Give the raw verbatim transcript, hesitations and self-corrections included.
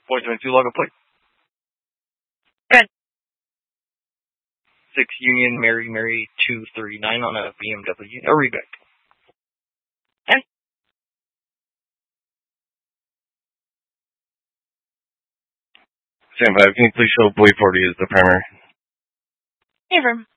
Point twenty-two log plate. Good. Six Union Mary Mary two thirty nine on a B M W. A Rebec. Okay. Stand by. Can you please show Boy forty as the primary? Affirm.